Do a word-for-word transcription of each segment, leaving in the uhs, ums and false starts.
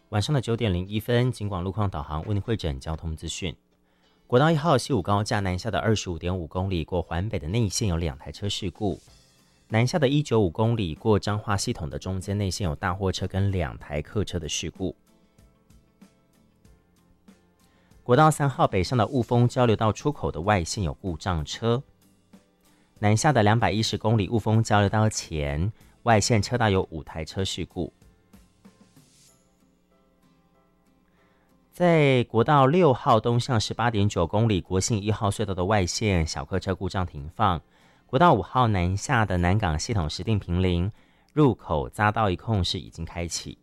晚上的九点零一分，警广路况导航为您汇整交通资讯。国道一号西武高架南下的二十五点五公里过环北的内线有两台车事故，南下的一百九十五公里过彰化系统的中间内线有大货车跟两台客车的事故。国道三号北上的雾峰交流道出口的外线有故障车，南下的两百一十公里雾峰交流道前外线车道有五台车事故。在国道六号东向十八点九公里国信一号隧道的外线小客车故障停放，国道五号南下的南港系统石碇坪林入口匝道一控是已经开启。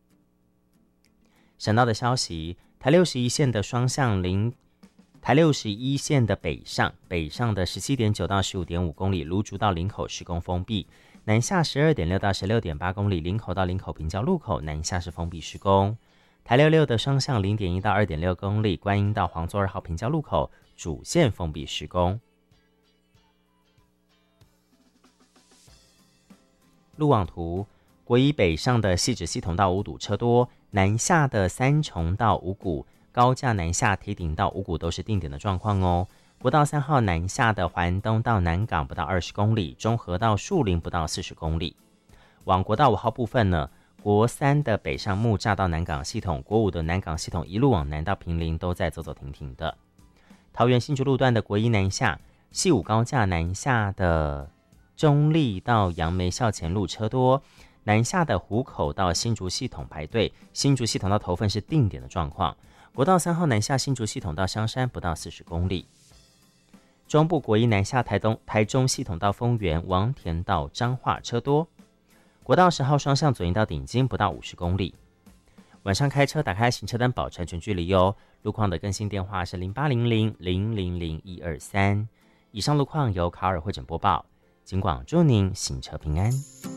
省道的消息，台六十一线的双向林台六十一线的北上北上的十七点九到十五点五公里芦竹到林口施工封闭，南下十二点六到十六点八公里林口到林口平交路口南下是封闭施工。台六六的双向 零点一到二点六公里观音到黄作二号平交路口主线封闭施工。路网图，国一北上的汐止系统到五堵车多，南下的三重到五股高架南下铁顶到五股都是定点的状况哦。国道三号南下的环东到南港不到二十公里，中和到树林不到四十公里。往国道五号部分呢，国三的北上木栅到南港系统，国五的南港系统一路往南到坪林都在走走停停的。桃园新竹路段的国一南下，汐五高架南下的中立到杨梅校前路车多，南下的湖口到新竹系统排队，新竹系统到头份是定点的状况。国道三号南下新竹系统到香山不到四十公里。中部国一南下台东台中系统到丰原，王田到彰化车多。国道十号双向左营到顶金不到五十公里。晚上开车打开行车灯保持安全距离哦。路况的更新电话是零八零零零零零一二三。以上路况由卡尔汇整播报，警广祝您行车平安。